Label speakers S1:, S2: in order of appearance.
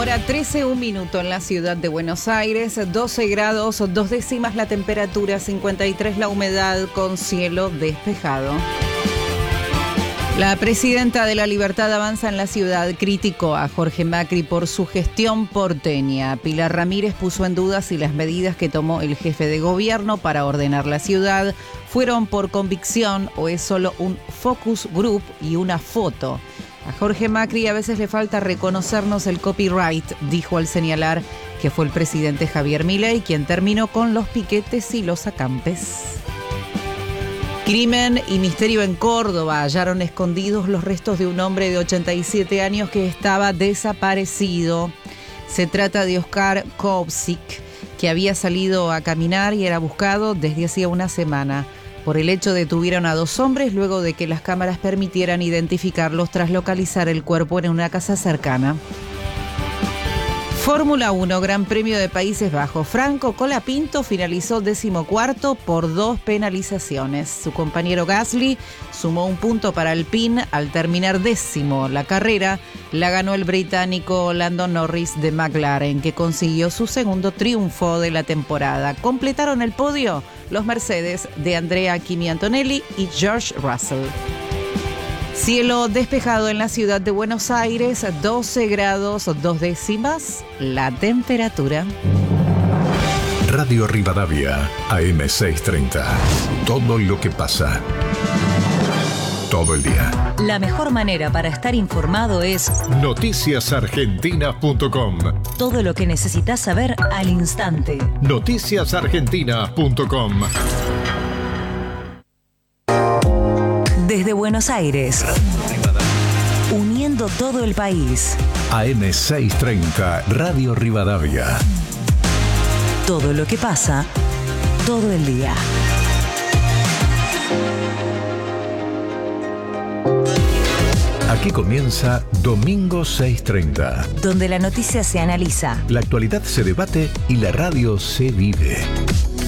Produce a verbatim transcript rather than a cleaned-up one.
S1: hora, trece, un minuto en la ciudad de Buenos Aires, doce grados, dos décimas la temperatura, cincuenta y tres la humedad, con cielo despejado. La presidenta de La Libertad Avanza en la ciudad criticó a Jorge Macri por su gestión porteña. Pilar Ramírez puso en duda si las medidas que tomó el jefe de gobierno para ordenar la ciudad fueron por convicción o es solo un focus group y una foto. A Jorge Macri a veces le falta reconocernos el copyright, dijo al señalar que fue el presidente Javier Milei quien terminó con los piquetes y los acampes. Crimen y misterio en Córdoba. Hallaron escondidos los restos de un hombre de ochenta y siete años que estaba desaparecido. Se trata de Oscar Kovsik, que había salido a caminar y era buscado desde hacía una semana. Por el hecho detuvieron a dos hombres luego de que las cámaras permitieran identificarlos tras localizar el cuerpo en una casa cercana. Fórmula uno, Gran Premio de Países Bajos. Franco Colapinto finalizó decimocuarto por dos penalizaciones. Su compañero Gasly sumó un punto para Alpine al terminar décimo. La carrera la ganó el británico Lando Norris de McLaren, que consiguió su segundo triunfo de la temporada. Completaron el podio los Mercedes de Andrea Kimi Antonelli y George Russell. Cielo despejado en la ciudad de Buenos Aires, doce grados, dos décimas, la temperatura.
S2: Radio Rivadavia, A M seiscientos treinta. Todo lo que pasa. Todo el día.
S3: La mejor manera para estar informado es
S2: noticias argentinas punto com.
S3: Todo lo que necesitas saber al instante.
S2: noticias argentinas punto com.
S3: Desde Buenos Aires, uniendo todo el país.
S2: A M seiscientos treinta, Radio Rivadavia.
S3: Todo lo que pasa, todo el día.
S2: Aquí comienza Domingo seiscientos treinta.
S3: Donde la noticia se analiza,
S2: La actualidad se debate y la radio se vive.